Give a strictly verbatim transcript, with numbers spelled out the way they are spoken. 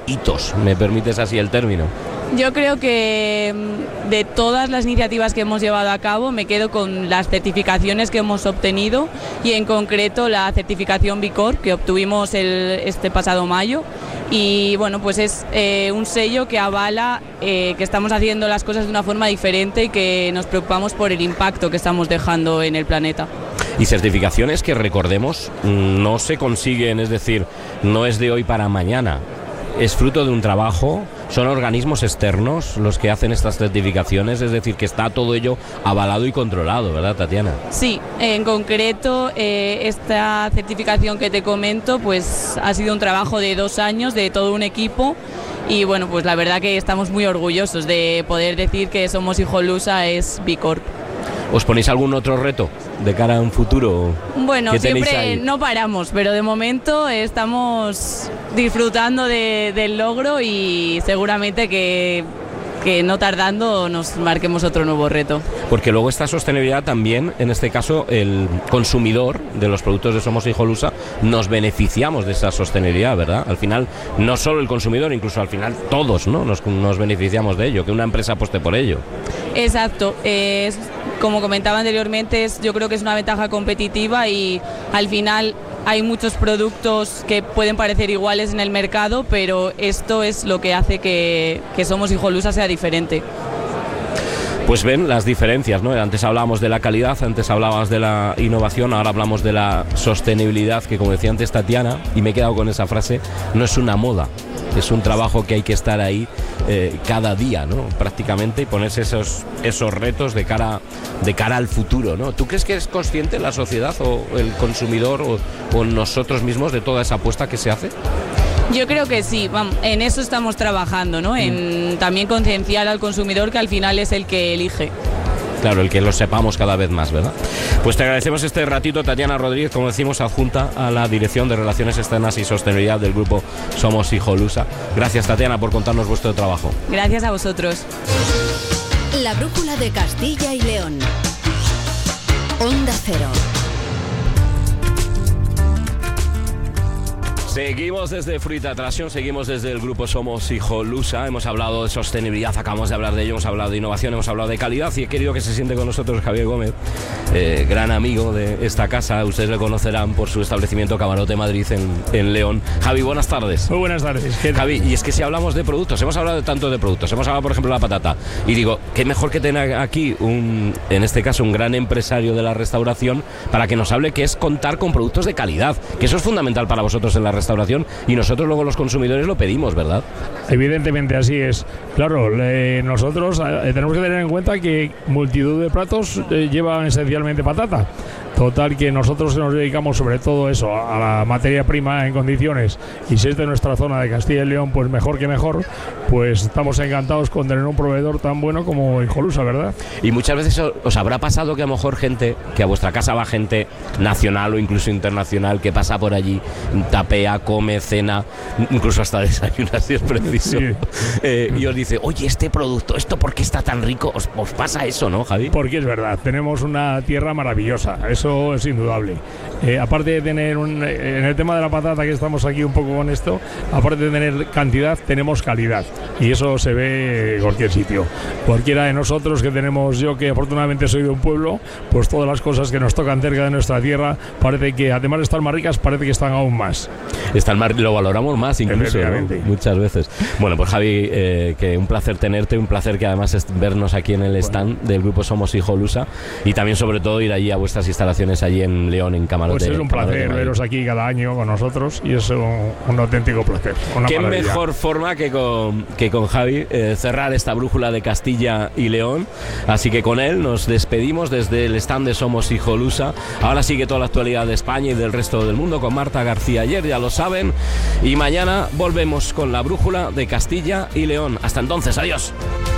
hitos, ¿me permites así el término? Yo creo que de todas las iniciativas que hemos llevado a cabo me quedo con las certificaciones que hemos obtenido y en concreto la certificación B Corp que obtuvimos el, este pasado mayo y bueno, pues es eh, un sello que avala eh, que estamos haciendo las cosas de una forma diferente y que nos preocupamos por el impacto que estamos dejando en el planeta. Y certificaciones que, recordemos, no se consiguen, es decir, no es de hoy para mañana, es fruto de un trabajo. Son organismos externos los que hacen estas certificaciones, es decir, que está todo ello avalado y controlado, ¿verdad, Tatiana? Sí, en concreto eh, esta certificación que te comento pues ha sido un trabajo de dos años de todo un equipo y bueno, pues la verdad que estamos muy orgullosos de poder decir que Somos Hijolusa es B Corp. ¿Os ponéis algún otro reto de cara a un futuro? Bueno, siempre no paramos, pero de momento estamos disfrutando de, del logro y seguramente que, que no tardando nos marquemos otro nuevo reto. Porque luego esta sostenibilidad también, en este caso, el consumidor de los productos de Somos Hijolusa nos beneficiamos de esa sostenibilidad, ¿verdad? Al final, no solo el consumidor, incluso al final todos, ¿no? Nos, nos beneficiamos de ello, que una empresa apueste por ello. Exacto, eh, es, como comentaba anteriormente, es, yo creo que es una ventaja competitiva y al final hay muchos productos que pueden parecer iguales en el mercado, pero esto es lo que hace que, que Somos Hijolusa sea diferente. Pues ven las diferencias, ¿no? Antes hablábamos de la calidad, antes hablabas de la innovación, ahora hablamos de la sostenibilidad, que como decía antes Tatiana, y me he quedado con esa frase, no es una moda, es un trabajo que hay que estar ahí eh, cada día, ¿no? Prácticamente, y ponerse esos, esos retos de cara, de cara al futuro, ¿no? ¿Tú crees que es consciente la sociedad o el consumidor o, o nosotros mismos de toda esa apuesta que se hace? Yo creo que sí, vamos, en eso estamos trabajando, ¿no? En también concienciar al consumidor que al final es el que elige. Claro, el que lo sepamos cada vez más, ¿verdad? Pues te agradecemos este ratito, Tatiana Rodríguez, como decimos, adjunta a la Dirección de Relaciones Externas y Sostenibilidad del grupo Somos Hijolusa. Gracias, Tatiana, por contarnos vuestro trabajo. Gracias a vosotros. La brújula de Castilla y León. Onda Cero. Seguimos desde Fruita Tracción, seguimos desde el grupo Somos Hijolusa. Hemos hablado de sostenibilidad, acabamos de hablar de ello, hemos hablado de innovación, hemos hablado de calidad y he querido que se siente con nosotros Javier Gómez, eh, gran amigo de esta casa. Ustedes le conocerán por su establecimiento Camarote Madrid en, en León. Javi, buenas tardes. Muy buenas tardes. Javi, y es que si hablamos de productos, hemos hablado de tanto de productos, hemos hablado por ejemplo de la patata y digo, qué mejor que tener aquí, un, en este caso, un gran empresario de la restauración para que nos hable que es contar con productos de calidad, que eso es fundamental para vosotros en la restauración. Y nosotros luego los consumidores lo pedimos, ¿verdad? Evidentemente así es. Claro, le, nosotros eh, tenemos que tener en cuenta que multitud de platos eh, llevan esencialmente patata. Total, que nosotros nos dedicamos sobre todo eso, a la materia prima en condiciones, y si es de nuestra zona de Castilla y León, pues mejor que mejor, pues estamos encantados con tener un proveedor tan bueno como Hijolusa, ¿verdad? Y muchas veces os habrá pasado que a lo mejor gente, que a vuestra casa va gente nacional o incluso internacional, que pasa por allí, tapea, come, cena, incluso hasta desayuna si es preciso, sí. eh, y os dice, oye, este producto, ¿esto por qué está tan rico? ¿Os, os pasa eso, no, Javi? Porque es verdad, tenemos una tierra maravillosa, eso es indudable. Eh, aparte de tener un, en el tema de la patata, que estamos aquí un poco con esto, aparte de tener cantidad, tenemos calidad, y eso se ve en cualquier sitio. Cualquiera de nosotros que tenemos, yo que afortunadamente soy de un pueblo, pues todas las cosas que nos tocan cerca de nuestra tierra, parece que además de estar más ricas, parece que están aún más. Están más, lo valoramos más incluso, ¿no? Muchas veces. Bueno, pues Javi, eh, que un placer tenerte, un placer que además es vernos aquí en el stand bueno. del grupo Somos Hijolusa, y también sobre todo ir allí a vuestras instalaciones allí en León, en Camarote. Pues es un placer veros aquí cada año con nosotros y es un, un auténtico placer. Qué maravilla. Mejor forma que con, que con Javi eh, cerrar esta brújula de Castilla y León. Así que con él nos despedimos desde el stand de Somos Hijolusa. Ahora sigue toda la actualidad de España y del resto del mundo con Marta García Ayer, ya lo saben. Y mañana volvemos con la brújula de Castilla y León. Hasta entonces, adiós.